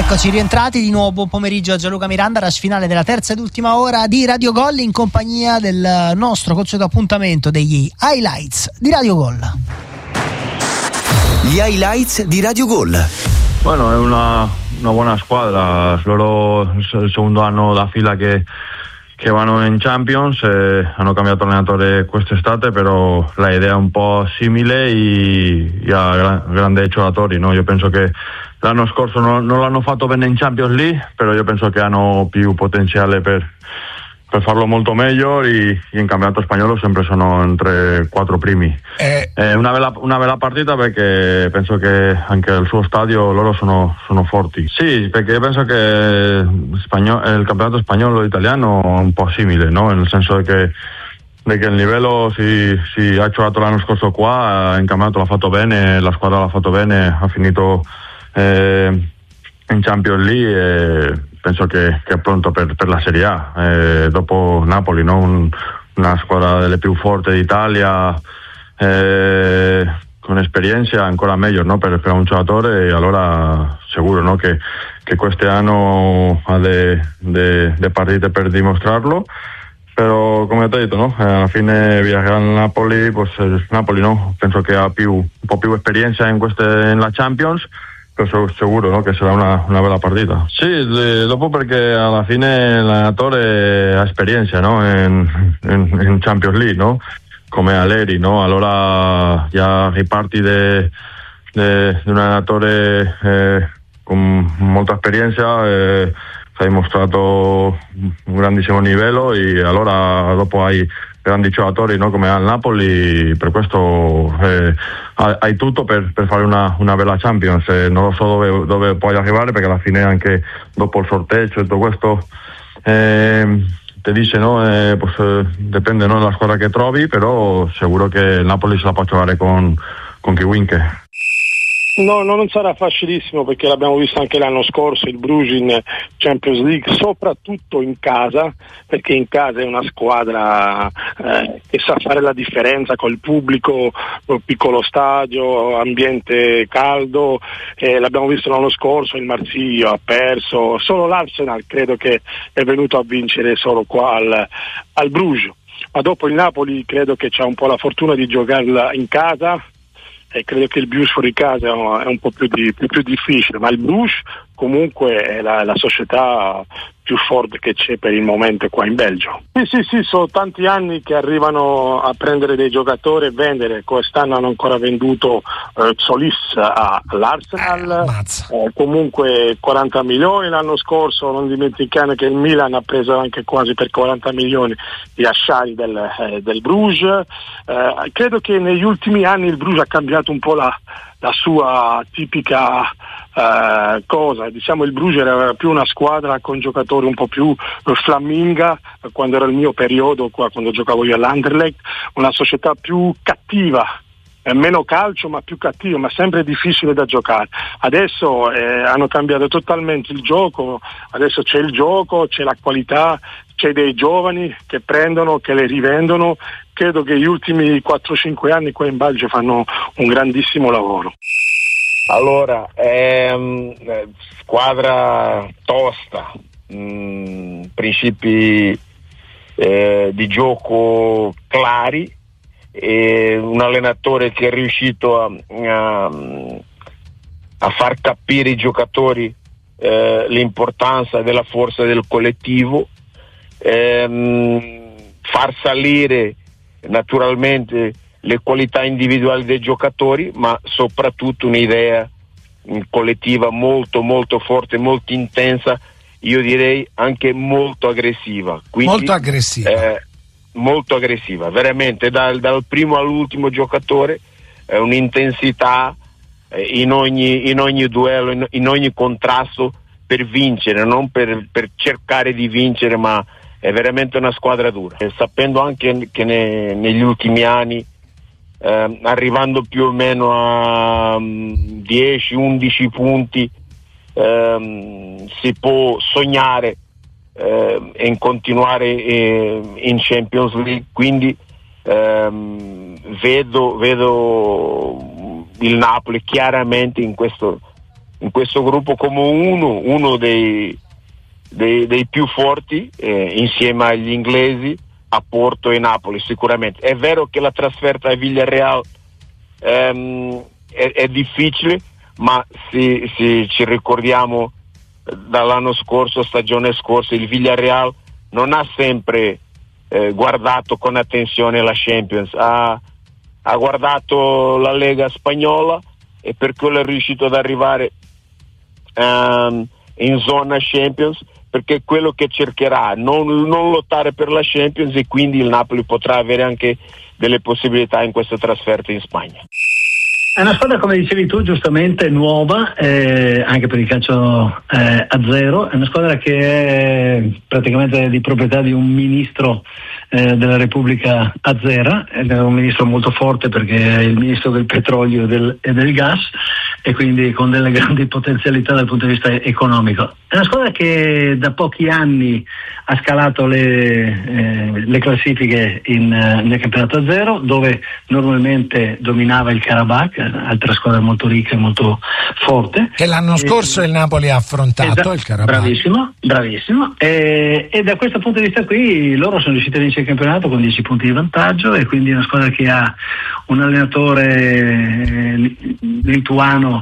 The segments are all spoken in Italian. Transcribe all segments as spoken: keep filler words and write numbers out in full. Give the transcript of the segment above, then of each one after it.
Eccoci rientrati di nuovo, buon pomeriggio a Gianluca Miranda, rush finale della terza ed ultima ora di Radio Gol in compagnia del nostro consueto appuntamento degli highlights di Radio Gol. Gli highlights di Radio Gol. Bueno, è una, una buona squadra, loro il secondo anno da fila che, che vanno in Champions, eh, hanno cambiato allenatore quest'estate, però la idea è un po' simile e, e ha gran, grandi giocatori, no? Io penso che l'anno scorso non, non l'hanno fatto bene in Champions League, però io penso che hanno più potenziale per, per farlo molto meglio e, e in campionato spagnolo sempre sono entre i quattro primi. Eh. È una bella, una bella partita perché penso che anche al suo stadio loro sono, sono forti. Sì, perché penso che spagnolo, il campionato spagnolo e italiano è un po' simile, no? Nel senso che che il livello si, si ha giocato l'anno scorso qua, in campionato l'ha fatto bene, la squadra l'ha fatto bene, ha finito Eh, in Champions League e penso che, che è pronto per, per la Serie A, eh, dopo Napoli, no? Un, una squadra delle più forti d'Italia, eh, con esperienza ancora meglio, no? per, per un giocatore, e allora sicuro, no? che, che quest'anno ha delle partite per dimostrarlo. Però come ho detto, no? alla fine Villarreal-Napoli, pues, Napoli no? penso che ha più, un po' più esperienza in, queste, in la Champions, però sicuro, no? che sarà una, una bella partita. Sì, le, dopo perché alla fine l'allenatore ha esperienza, no? in, in, in Champions League, no? come Allegri, no? allora già riparti di un allenatore eh, con molta esperienza, eh, hai mostrato un grandissimo livello e allora dopo hai grandi giocatori, no? come al Napoli, per questo eh, hai tutto per, per fare una, una bella Champions. Eh, non lo so dove, dove puoi arrivare, perché alla fine anche dopo il sorteggio e tutto questo eh, ti dice, no? eh, pues, eh, dipende, no? dalla squadra che trovi, però sicuro che il Napoli se la può giocare con, con chi vince. No, no, non sarà facilissimo, perché l'abbiamo visto anche l'anno scorso, il Bruges in Champions League, soprattutto in casa, perché in casa è una squadra eh, che sa fare la differenza col pubblico, col piccolo stadio, ambiente caldo, eh, l'abbiamo visto l'anno scorso, il Marsiglia ha perso, solo l'Arsenal credo che è venuto a vincere solo qua al, al Bruges, ma dopo il Napoli credo che c'ha un po' la fortuna di giocarla in casa, e credo che il Bruges fuori casa è un po' più, di, più, più difficile, ma il Bruges comunque è la, la società più forte che c'è per il momento qua in Belgio. Sì, sì, sì, sono tanti anni che arrivano a prendere dei giocatori e vendere. Quest'anno hanno ancora venduto eh, Solis all'Arsenal, eh, eh, comunque quaranta milioni l'anno scorso, non dimentichiamo che il Milan ha preso anche quasi per quaranta milioni gli Asciari del, eh, del Bruges. Eh, credo che negli ultimi anni il Bruges ha cambiato un po' la, la sua tipica Uh, cosa, diciamo il Bruges era più una squadra con giocatori un po' più uh, flamminga, uh, quando era il mio periodo qua, quando giocavo io all'Anderlecht, una società più cattiva, eh, meno calcio ma più cattiva, ma sempre difficile da giocare. Adesso eh, hanno cambiato totalmente il gioco, adesso c'è il gioco, c'è la qualità, c'è dei giovani che prendono, che le rivendono. Credo che gli ultimi quattro cinque anni qua in Belgio fanno un grandissimo lavoro. Allora, ehm, squadra tosta, mh, principi eh, di gioco clari, e un allenatore che è riuscito a, a, a far capire ai giocatori eh, l'importanza della forza del collettivo, ehm, far salire naturalmente le qualità individuali dei giocatori, ma soprattutto un'idea collettiva molto molto forte, molto intensa, io direi anche molto aggressiva. Quindi, molto aggressiva. Eh, molto aggressiva, veramente dal, dal primo all'ultimo giocatore, eh, un'intensità eh, in, ogni, in ogni duello, in, in ogni contrasto, per vincere, non per, per cercare di vincere, ma è veramente una squadra dura. E sapendo anche che ne, negli ultimi anni, eh, arrivando più o meno a um, dieci undici punti, ehm, si può sognare eh, e continuare eh, in Champions League, quindi ehm, vedo, vedo il Napoli chiaramente in questo in questo gruppo come uno, uno dei, dei, dei più forti, eh, insieme agli inglesi, a Porto e Napoli sicuramente. È vero che la trasferta a Villarreal ehm, è, è difficile, ma se, se ci ricordiamo dall'anno scorso, stagione scorsa, il Villarreal non ha sempre eh, guardato con attenzione la Champions, ha, ha guardato la Lega spagnola e per quello è riuscito ad arrivare um, in zona Champions, perché è quello che cercherà, non, non lottare per la Champions, e quindi il Napoli potrà avere anche delle possibilità in questa trasferta in Spagna. È una squadra, come dicevi tu, giustamente nuova, eh, anche per il calcio eh, a zero. È una squadra che è praticamente di proprietà di un ministro eh, della Repubblica azera, ed è un ministro molto forte perché è il ministro del petrolio e del, e del gas, e quindi con delle grandi potenzialità dal punto di vista economico. È una squadra che da pochi anni ha scalato le, eh, le classifiche in, eh, nel campionato a zero, dove normalmente dominava il Karabakh, altra squadra molto ricca e molto forte. Che l'anno scorso e, il Napoli ha affrontato esatto, il Karabakh. Bravissimo, bravissimo. E, e da questo punto di vista qui loro sono riusciti a vincere il campionato con dieci punti di vantaggio, e quindi è una squadra che ha un allenatore lituano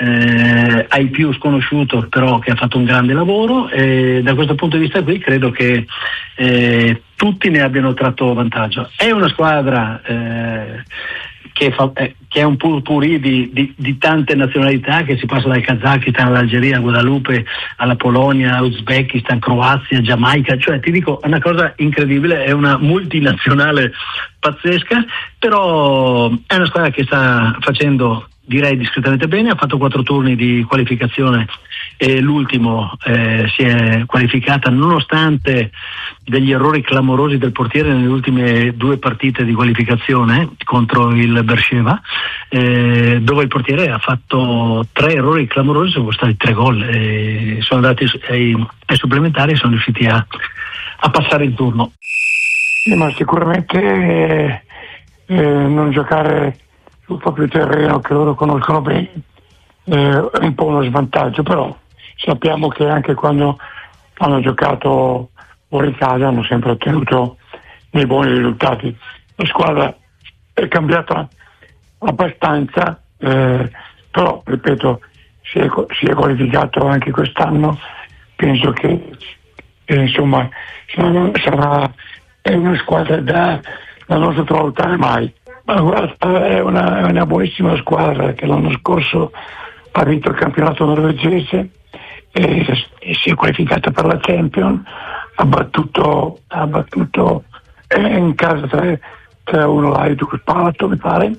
eh, ai più sconosciuto, però che ha fatto un grande lavoro, e da questo punto di vista qui credo che eh, tutti ne abbiano tratto vantaggio. È una squadra eh, che, fa, eh, che è un purpurì di, di, di tante nazionalità, che si passa dal Kazakistan all'Algeria, a Guadalupe, alla Polonia, Uzbekistan, Croazia, Giamaica, cioè ti dico, è una cosa incredibile, è una multinazionale pazzesca, però è una squadra che sta facendo, direi, discretamente bene. Ha fatto quattro turni di qualificazione e l'ultimo eh, si è qualificata nonostante degli errori clamorosi del portiere nelle ultime due partite di qualificazione contro il Beersheva, eh, dove il portiere ha fatto tre errori clamorosi, sono stati tre gol, e sono andati ai, ai supplementari e sono riusciti a, a passare il turno. Sì, ma sicuramente eh, eh, non giocare sul proprio terreno, che loro conoscono bene, eh, è un po' uno svantaggio, però sappiamo che anche quando hanno giocato fuori casa hanno sempre ottenuto dei buoni risultati. La squadra è cambiata abbastanza, eh, però ripeto, si è, si è qualificato anche quest'anno. Penso che eh, insomma sarà, sarà è una squadra da, da non sottovalutare mai. Ma guarda, è una, è una buonissima squadra che l'anno scorso ha vinto il campionato norvegese e, e si è qualificata per la Champions, ha battuto, ha battuto eh, in casa tre a uno l'Hajduk Spalato, mi pare,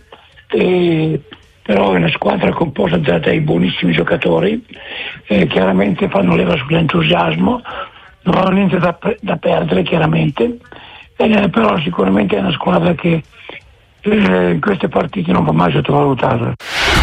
e, però è una squadra composta da dei buonissimi giocatori, eh, chiaramente fanno leva sull'entusiasmo, non hanno niente da, da perdere chiaramente, eh, però sicuramente è una squadra che eh, in queste partite non va mai sottovalutare.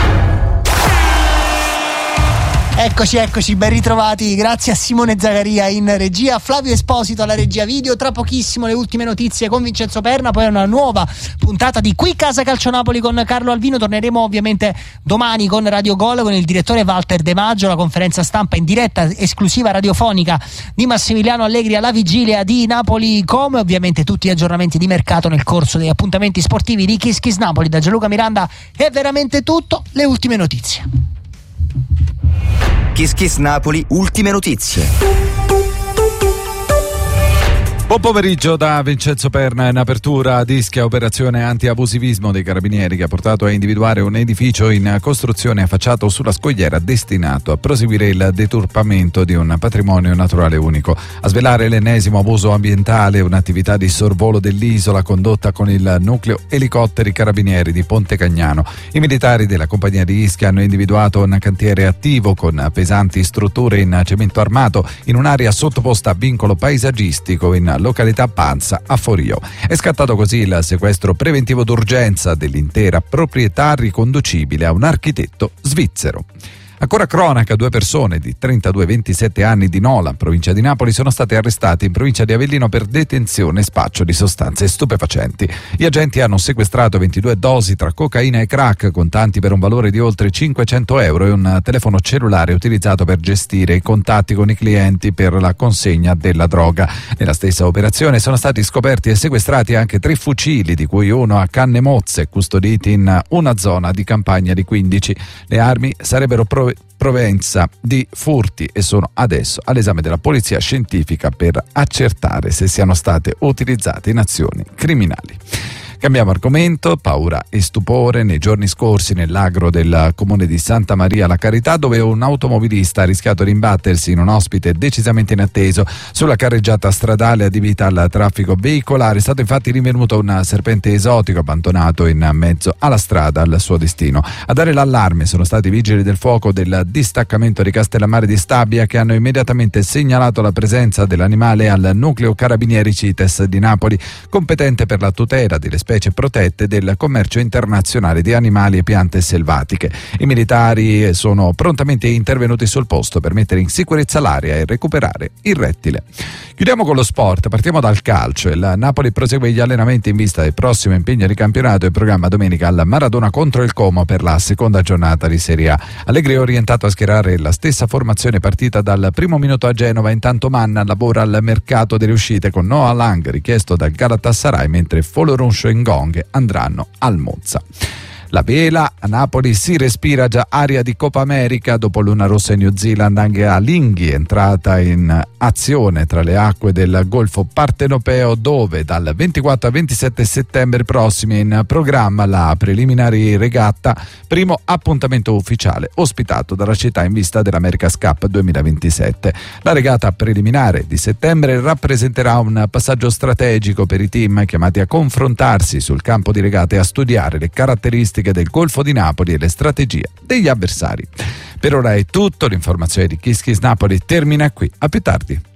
Eccoci, eccoci, ben ritrovati, grazie a Simone Zagaria in regia, Flavio Esposito alla regia video. Tra pochissimo le ultime notizie con Vincenzo Perna, poi una nuova puntata di Qui Casa Calcio Napoli con Carlo Alvino. Torneremo ovviamente domani con Radio Gol con il direttore Walter De Maggio, la conferenza stampa in diretta esclusiva radiofonica di Massimiliano Allegri alla vigilia di Napoli Come, ovviamente tutti gli aggiornamenti di mercato nel corso degli appuntamenti sportivi di Kiss Kiss Napoli. Da Gianluca Miranda è veramente tutto, le ultime notizie. Kiss Kiss Napoli, ultime notizie. Buon pomeriggio da Vincenzo Perna. In apertura di Ischia, operazione anti-abusivismo dei Carabinieri che ha portato a individuare un edificio in costruzione affacciato sulla scogliera destinato a proseguire il deturpamento di un patrimonio naturale unico. A svelare l'ennesimo abuso ambientale, un'attività di sorvolo dell'isola condotta con il nucleo elicotteri Carabinieri di Ponte Cagnano. I militari della compagnia di Ischia hanno individuato un cantiere attivo con pesanti strutture in cemento armato in un'area sottoposta a vincolo paesaggistico in località Panza a Forio. È scattato così il sequestro preventivo d'urgenza dell'intera proprietà riconducibile a un architetto svizzero. Ancora cronaca, due persone di trentadue e ventisette anni di Nola, provincia di Napoli, sono state arrestate in provincia di Avellino per detenzione e spaccio di sostanze stupefacenti. Gli agenti hanno sequestrato ventidue dosi tra cocaina e crack, contanti per un valore di oltre cinquecento euro e un telefono cellulare utilizzato per gestire i contatti con i clienti per la consegna della droga. Nella stessa operazione sono stati scoperti e sequestrati anche tre fucili, di cui uno a canne mozze, custoditi in una zona di campagna di quindici. Le armi sarebbero prov- provenza di furti e sono adesso all'esame della polizia scientifica per accertare se siano state utilizzate in azioni criminali. Cambiamo argomento, paura e stupore nei giorni scorsi nell'agro del comune di Santa Maria la Carità, dove un automobilista ha rischiato di imbattersi in un ospite decisamente inatteso sulla carreggiata stradale adibita al traffico veicolare. È stato infatti rinvenuto un serpente esotico abbandonato in mezzo alla strada al suo destino. A dare l'allarme sono stati i vigili del fuoco del distaccamento di Castellammare di Stabia, che hanno immediatamente segnalato la presenza dell'animale al nucleo Carabinieri CITES di Napoli, competente per la tutela delle specie protette del commercio internazionale di animali e piante selvatiche. I militari sono prontamente intervenuti sul posto per mettere in sicurezza l'area e recuperare il rettile. Chiudiamo con lo sport, partiamo dal calcio. Il Napoli prosegue gli allenamenti in vista del prossimo impegno di campionato in programma domenica al Maradona contro il Como per la seconda giornata di Serie A. Allegri è orientato a schierare la stessa formazione partita dal primo minuto a Genova, intanto Manna lavora al mercato delle uscite con Noah Lang richiesto dal Galatasaray, mentre Folorunsho e Ngong andranno al Monza. La vela, a Napoli si respira già aria di Coppa America dopo Luna Rossa in New Zealand. Anche a Linghi è entrata in azione tra le acque del Golfo Partenopeo, dove dal ventiquattro al ventisette settembre prossimi è in programma la preliminare regatta, primo appuntamento ufficiale ospitato dalla città in vista dell'America's Cup duemilaventisette. La regata preliminare di settembre rappresenterà un passaggio strategico per i team chiamati a confrontarsi sul campo di regate e a studiare le caratteristiche del Golfo di Napoli e le strategie degli avversari. Per ora è tutto, l'informazione di Kiss Kiss Napoli termina qui, a più tardi.